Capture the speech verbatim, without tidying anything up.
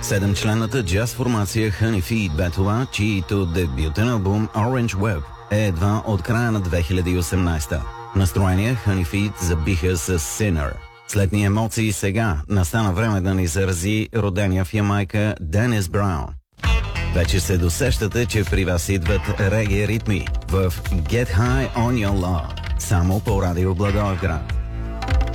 Седемчленната джаз формация Honey Feet бе това, чието дебютен албум Orange Web е едва от края на две хиляди и осемнадесета. Настроения Honey Feet забиха с Sinner. След ни емоции сега настана време да ни зарази родения в Ямайка Денис Браун. Вече се досещате, че при вас идват реге ритми в Get High on Your Love, само по радио Благоевград.